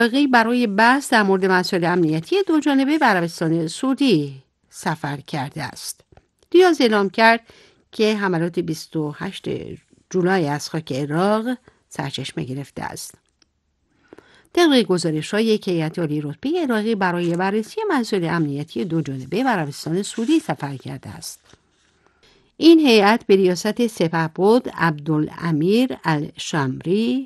برای بحث در مورد مسائل امنیتی دوجانبه به عربستان سعودی سفر کرده است. دیاز اعلام کرد که حملات 28 جولای از خاک عراق سرچشمه گرفته است. طبق گزارش‌های یک هیئت عالی رتبه عراقی برای بررسی مسائل امنیتی دوجانبه به عربستان سعودی سفر کرده است. این هیئت به ریاست سپهبد عبدالامیر الشمری،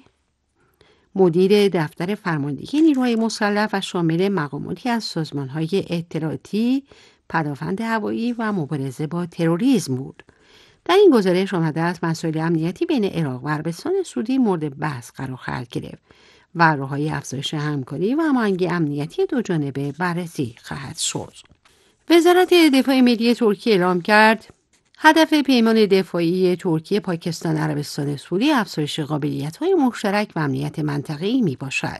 مدیر دفتر فرماندهی نیروهای مسلح و شامل مقاماتی از سازمان‌های اطلاعاتی، پدافند هوایی و مبارزه با تروریسم بود. در این گزارش آمده است مسائل امنیتی بین عراق و عربستان سعودی مورد بحث قرار خواهد گرفت و راه‌های افزایش همکاری و هماهنگی امنیتی دوجانبه بررسی خواهد شد. وزارت دفاع ملی ترکیه اعلام کرد هدف پیمان دفاعی ترکیه، پاکستان، عربستان سعودی افزایش قابلیت‌های مشترک و امنیت منطقه‌ای میباشد.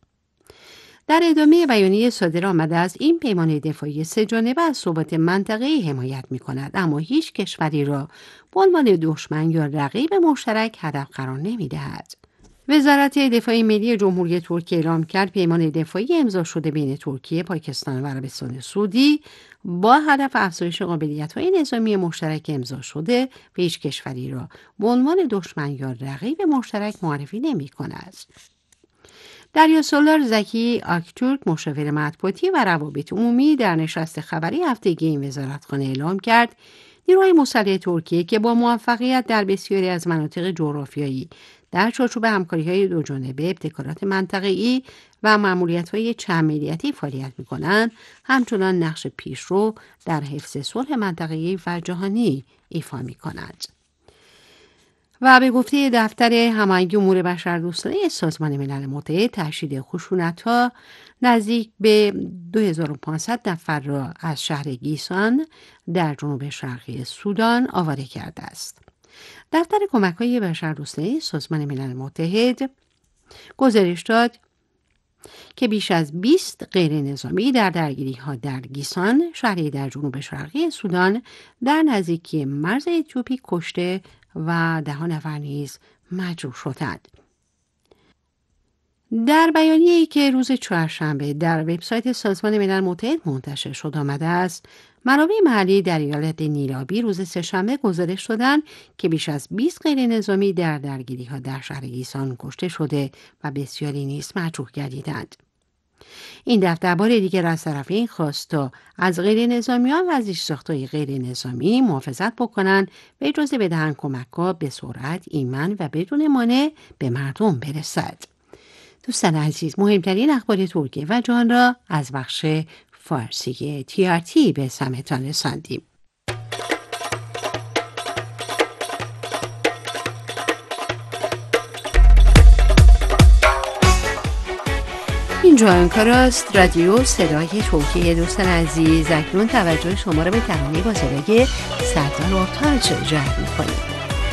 در ادامه بیانیه صادر آمده است این پیمان دفاعی سه‌جانبه از ثبات منطقه‌ای حمایت می‌کند، اما هیچ کشوری را به عنوان دشمن یا رقیب مشترک هدف قرار نمی‌دهد. وزارت دفاع ملی جمهوری ترکیه اعلام کرد پیمان دفاعی امضا شده بین ترکیه، پاکستان و عربستان سعودی با هدف افزایش قابلیت‌های نظامی مشترک امضا شده به هیچ کشوری را به عنوان دشمن یا رقیب مشترک معرفی نمی‌کند. دریاسالار زکی آکتورک، مشاور مطبوعاتی و روابط عمومی، در نشست خبری هفتگی این وزارتخانه اعلام کرد نیروهای مسلح ترکیه که با موفقیت در بسیاری از مناطق جغرافیایی در چارچوب همکاری‌های دوجانبه، ابتکارات منطقه‌ای و مأموریت‌های چند ملیتی فعالیت می‌کنند، همچنان نقش پیشرو در حفظ صلح منطقه‌ای و جهانی ایفا می‌کنند. و به گفته دفتر هماهنگی امور بشردوستانه سازمان ملل متحد، تشدید خشونت‌ها نزدیک به 2500 نفر را از شهر گیسان در جنوب شرقی سودان آواره کرده است. دفتر کمک‌های بشردوستانه سازمان ملل متحد گزارش داد که بیش از 20 غیر نظامی در درگیری‌ها در گیسان، شهری در جنوب شرقی سودان، در نزدیکی مرز اتیوپی کشته و 10 نفر نیز مجروح شدند. در بیانیه‌ای که روز چهارشنبه در وبسایت سازمان ملل متحد منتشر شد آمده است منابع محلی در ایالت نیلابی روز سه‌شنبه گزارش دادند که بیش از 20 غیر نظامی در درگیری‌ها در شهر گیسان کشته شده و بسیاری نیز مجروح گردیدند. این دفتر بار دیگر از طرفین خواست تا از غیر نظامیان و زیرساخت‌های غیر نظامی محافظت بکنند و اجازه بدهند کمک‌ها به سرعت، ایمن و بدون مانع به مردم برسد. دوستان عزیز، مهمترین اخبار ترکیه و جهان را از بخش فارسی TRT به سمعتان رساندیم. اینجا انکاراست، رادیو صدای ترکیه. دوستان عزیز، اکنون توجه شما را به ترانه با صدای سردار اورتاج جلب می‌کنیم.